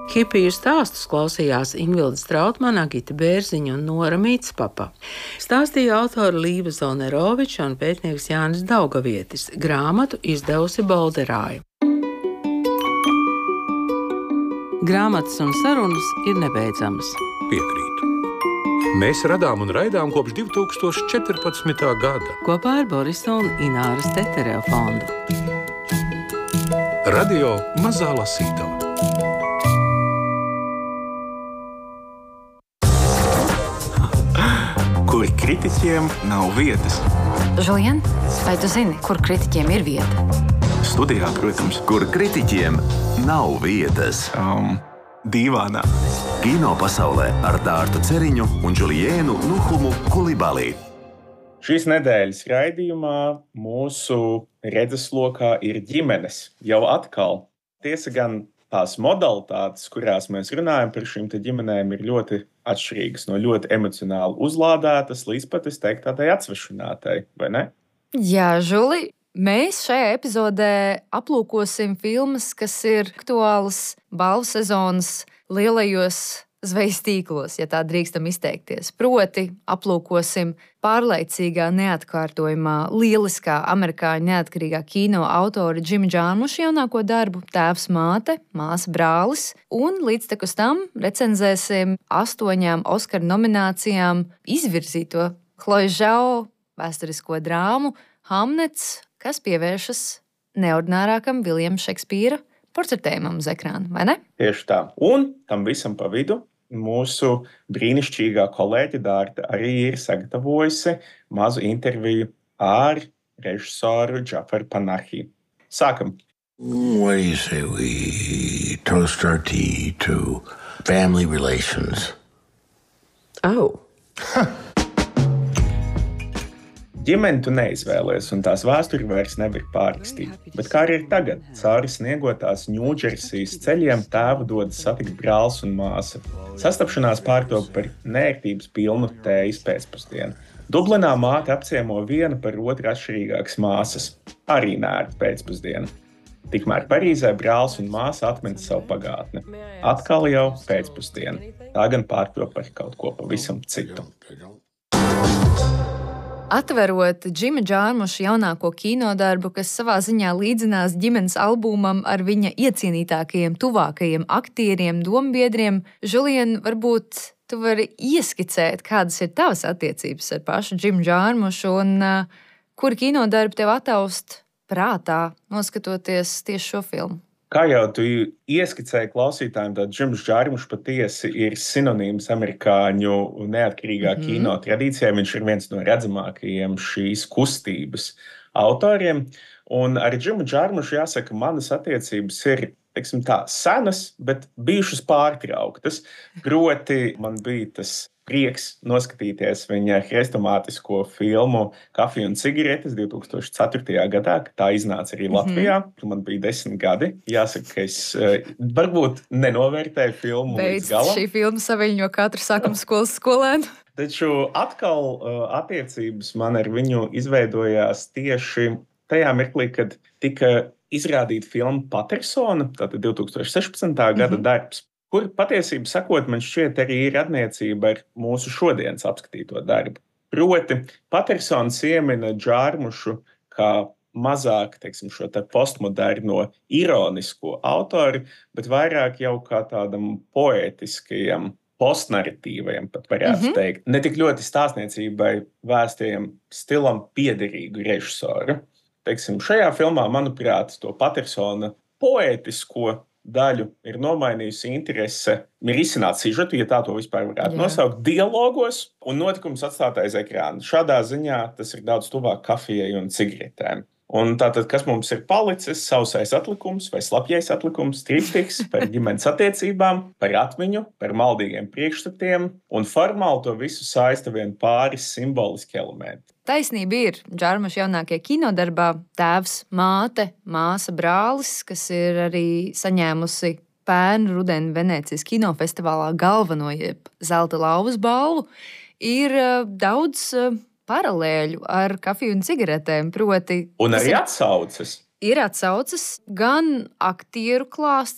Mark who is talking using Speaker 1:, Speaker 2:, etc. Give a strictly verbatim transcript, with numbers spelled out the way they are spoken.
Speaker 1: Hipiju stāstus klausījās Ingvilda Strautmane, Agita Bērziņa un Nora Mītspapa. Stāstīja autori Līva Zolneroviča un pētnieks Jānis Daugavietis. Grāmatu izdevusi Bolderāja. Grāmatas un sarunas ir nebeidzamas.
Speaker 2: Piekrītu. Mēs radām un raidām kopš divi tūkstoši četrpadsmitā gada.
Speaker 1: Kopā ar Borisa un Ināras Tetereva fondu.
Speaker 2: Radio Mazā Lasītava.
Speaker 3: Kur kritiķiem nav vietas.
Speaker 4: Žulien, vai tu zini, kur kritiķiem ir vieta?
Speaker 3: Studijā, protams.
Speaker 5: Kur kritiķiem nav vietas.
Speaker 3: Um, dīvānā.
Speaker 5: Kino pasaulē ar Dārtu Ceriņu un Džuliēnu Nuhumu Kulibalī.
Speaker 6: Šīs nedēļas raidījumā mūsu redzeslokā ir ģimenes. Jau atkal. Tiesa gan tās modalitātes, kurās mēs runājam par šīm te ģimenēm, ir ļoti atšķirīgas, no ļoti emocionāli uzlādētas līdz pat, es teiktu, tādai atsvešinātai, vai ne?
Speaker 4: Jā, Žuli, mēs šajā epizodē aplūkosim filmas, kas ir aktuālas balvu sezonas lielajos zvejas tīklos, ja tā drīkstam izteikties. Proti, aplūkosim pārlaicīgā, neatkārtojumā, lieliskā amerikāņu neatkarīgā kino autora Džima Džārmuša jaunāko darbu Tēvs, māte, māsa, brālis, un līdztekus tam recenzēsim astoņām Oskara nominācijām izvirzīto Chloe Zhao vēsturisko drāmu Hamnets, kas pievēršas neordinārākam Viljama Šekspīra portretējumam uz ekrāna, vai ne?
Speaker 6: Tieši tā. Un tam visam pa vidu mūsu brīnišķīgā kolēģe Dārta arī ir sagatavojusi mazu interviju ar režisoru Džafaru Panahi. Sākam!
Speaker 7: What do you say we toast our tea to family relations?
Speaker 1: Oh.
Speaker 6: Ģimeni tu neizvēlies, un tās vēsturi vairs nevar pārrakstīt. Bet kā arī ir tagad, cauri sniegotās Ņūdžersijas ceļiem tēvu dodas satikt brālis un māsa. Sastapšanās pārtop par neērtības pilnu tējas pēcpusdienu. Dublinā māte apciemo viena par otru atšķirīgākas māsas, arī neērta pēcpusdiena. Tikmēr Parīzē brālis un māsa atmin savu pagātni. Atkal jau pēcpusdiena. Tā gan pārtop par kaut ko pavisam citu.
Speaker 4: Atverot Džima Džārmuša jaunāko kinodarbu, kas savā ziņā līdzinās ģimenes albumam ar viņa iecienītākajiem, tuvākajiem aktieriem, dombiedriem, Žulien, varbūt tu vari ieskicēt, kādas ir tavas attiecības ar pašu Džimu Džārmušu un uh, kur kinodarbi tev ataust prātā, noskatoties tieši šo filmu?
Speaker 6: Kā jau tu ieskicēji klausītājiem, tad Džims Džārmušs patiesi ir sinonīms amerikāņu neatkarīgā mm-hmm. kino tradīcijā. Viņš ir viens no redzamākajiem šīs kustības autoriem. Un ar Džimu Džārmušu, jāsaka, manas attiecības ir, teiksim tā, senas, bet bijušas pārtrauktas. Proti, man bija tas prieks noskatīties viņa hrestomātisko filmu Kafija un cigaretes divi tūkstoši ceturtajā gadā, kad tā iznāca arī Latvijā. Mm-hmm. Man bija desmit gadi. Jāsaka, ka es uh, varbūt nenovērtēju filmu
Speaker 4: Beidz,
Speaker 6: līdz galam.
Speaker 4: Šī filma saviļņo katru sākuma skolas skolēnu.
Speaker 6: Taču atkal uh, attiecības man ar viņu izveidojās tieši tajā mirklī, kad tika izrādīta filma Patersona, tātad divi tūkstoši sešpadsmitā gada mm-hmm. darbs, kur patiesību sakot, man šķiet arī ir attiecība ar mūsu šodienas apskatīto darbu. Proti, Patersons iemina Džārmušu kā mazāk, teiksim, šo te postmoderno ironisko autoru, bet vairāk jau kā tādam poētiskajam, postnarratīvajam, pat varētu mm-hmm. teikt. Ne tik ļoti stāstniecībai vēstījam stilam piederīgu režisoru. Teiksim, šajā filmā, manuprāt, to Patersona poētisko daļu ir nomainījusi interese, ir izcināt sižetu, ja tā to vispār varētu Jā. nosaukt, dialogos un notikums atstāt aiz ekrāna. Šādā ziņā tas ir daudz tuvāk kafijai un cigaretēm. Un tātad, kas mums ir palicis, sausais atlikums vai slapjais atlikums, triptiks par ģimenes attiecībām, par atmiņu, par maldīgiem priekšstatiem, un formāli to visu saista vien pāris simboliski elementi.
Speaker 4: Taisnība ir Džārmuša jaunākajā kinodarbā Tēvs, māte, māsa, brālis, kas ir arī saņēmusi pērnu rudeni Venēcijas kinofestivālā galveno jeb zelta lauvas balvu, ir daudz paralēļu ar kafiju un cigaretēm, proti.
Speaker 6: Un arī atsauces.
Speaker 4: Ir atsauces gan aktieru klāsts,